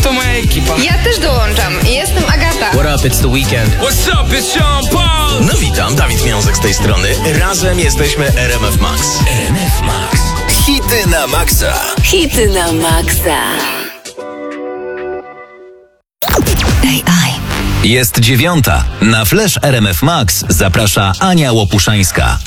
to moja ekipa. Ja też dołączam. Jestem Agata. What up, it's the weekend. What's up, it's Sean Paul. No witam, Dawid Miązek z tej strony. Razem jesteśmy RMF Max. RMF Max. Hity na maksa. Hity na maksa. AI. Jest 9:00. Na Flash RMF Max zaprasza Ania Łopuszańska.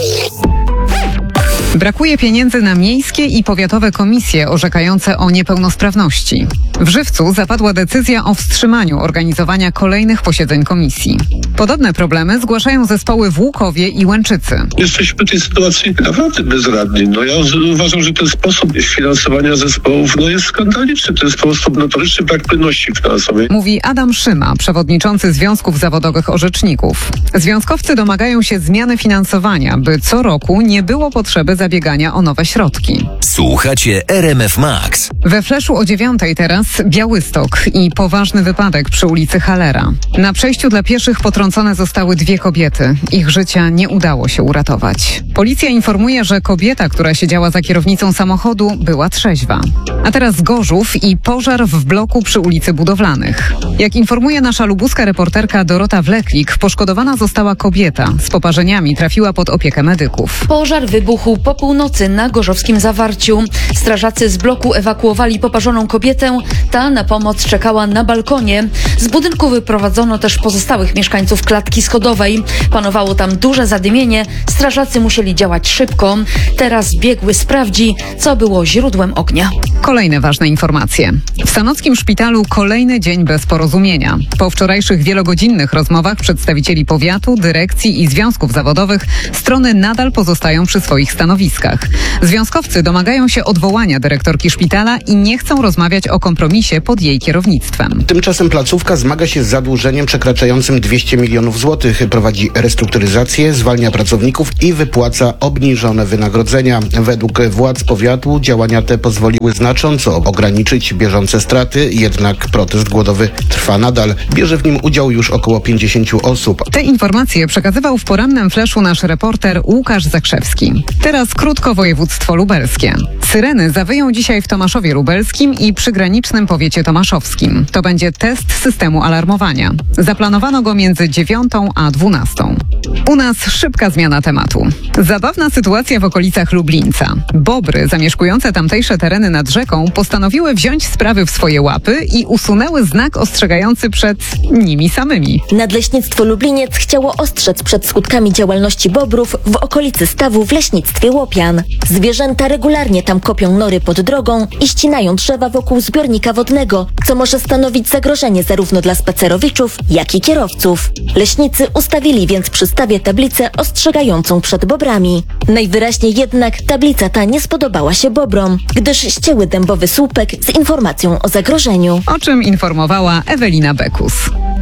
Brakuje pieniędzy na miejskie i powiatowe komisje orzekające o niepełnosprawności. W Żywcu zapadła decyzja o wstrzymaniu organizowania kolejnych posiedzeń komisji. Podobne problemy zgłaszają zespoły w Łukowie i Łęczycy. Jesteśmy w tej sytuacji naprawdę bezradni. Ja uważam, że ten sposób finansowania zespołów jest skandaliczny. To jest po prostu notoryczny brak płynności finansowej. Mówi Adam Szyma, przewodniczący Związków Zawodowych Orzeczników. Związkowcy domagają się zmiany finansowania, by co roku nie było potrzeby zabiegania o nowe środki. Słuchacie RMF Max. We Fleszu o 9:00 teraz Białystok i poważny wypadek przy ulicy Halera. Na przejściu dla pieszych potrącone zostały 2 kobiety. Ich życia nie udało się uratować. Policja informuje, że kobieta, która siedziała za kierownicą samochodu, była trzeźwa. A teraz Gorzów i pożar w bloku przy ulicy Budowlanych. Jak informuje nasza lubuska reporterka Dorota Wleklik, poszkodowana została kobieta. Z poparzeniami trafiła pod opiekę medyków. Pożar wybuchł po północy na gorzowskim Zawarciu. Strażacy z bloku ewakuowali poparzoną kobietę. Ta na pomoc czekała na balkonie. Z budynku wyprowadzono też pozostałych mieszkańców klatki schodowej. Panowało tam duże zadymienie. Strażacy musieli działać szybko. Teraz biegły sprawdzi, co było źródłem ognia. Kolejne ważne informacje. W sanockim szpitalu kolejny dzień bez porozumienia. Po wczorajszych wielogodzinnych rozmowach przedstawicieli powiatu, dyrekcji i związków zawodowych strony nadal pozostają przy swoich stanowiskach. Związkowcy domagają się odwołania dyrektorki szpitala i nie chcą rozmawiać o kompromisie pod jej kierownictwem. Tymczasem placówka zmaga się z zadłużeniem przekraczającym 200 milionów złotych. Prowadzi restrukturyzację, zwalnia pracowników i wypłaca obniżone wynagrodzenia. Według władz powiatu działania te pozwoliły znacząco ograniczyć bieżące straty, jednak protest głodowy trwa nadal. Bierze w nim udział już około 50 osób. Te informacje przekazywał w porannym fleszu nasz reporter Łukasz Zakrzewski. Teraz krótko województwo lubelskie. Syreny zawyją dzisiaj w Tomaszowie Lubelskim i przygranicznym powiecie tomaszowskim. To będzie test systemu alarmowania. Zaplanowano go między 9:00 a 12:00. U nas szybka zmiana tematu. Zabawna sytuacja w okolicach Lublińca. Bobry zamieszkujące tamtejsze tereny nad rzeką postanowiły wziąć sprawy w swoje łapy i usunęły znak ostrzegający przed nimi samymi. Nadleśnictwo Lubliniec chciało ostrzec przed skutkami działalności bobrów w okolicy stawu w leśnictwie Łopian. Zwierzęta regularnie tam kopią nory pod drogą i ścinają drzewa wokół zbiornika wodnego, co może stanowić zagrożenie zarówno dla spacerowiczów, jak i kierowców. Leśnicy ustawili więc przy stawie tablicę ostrzegającą przed bobrami. Najwyraźniej jednak tablica ta nie spodobała się bobrom, gdyż ścięły dębowy słupek z informacją o zagrożeniu. O czym informowała Ewelina Bekus.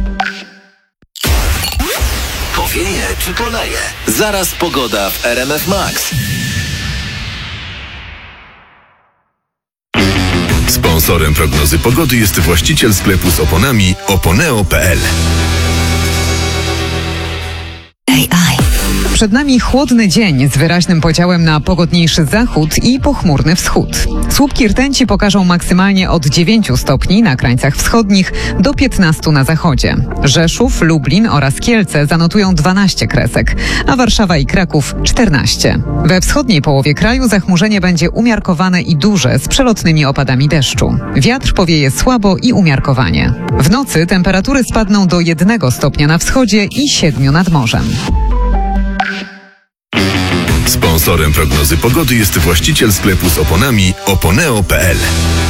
Powieje czy poleje? Zaraz pogoda w RMF Max. Sponsorem prognozy pogody jest właściciel sklepu z oponami oponeo.pl. AI. Przed nami chłodny dzień z wyraźnym podziałem na pogodniejszy zachód i pochmurny wschód. Słupki rtęci pokażą maksymalnie od 9 stopni na krańcach wschodnich do 15 na zachodzie. Rzeszów, Lublin oraz Kielce zanotują 12 kresek, a Warszawa i Kraków 14. We wschodniej połowie kraju zachmurzenie będzie umiarkowane i duże z przelotnymi opadami deszczu. Wiatr powieje słabo i umiarkowanie. W nocy temperatury spadną do 1 stopnia na wschodzie i 7 nad morzem. Sponsorem prognozy pogody jest właściciel sklepu z oponami oponeo.pl.